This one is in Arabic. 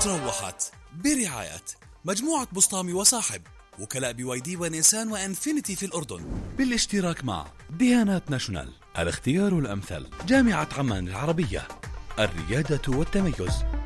تروحت برعاية مجموعة بسطامي وصاحب، وكلاء BYD ونيسان وانفينيتي في الأردن، بالاشتراك مع ديانات ناشونال، الاختيار الأمثل، جامعة عمان العربية، الريادة والتميز.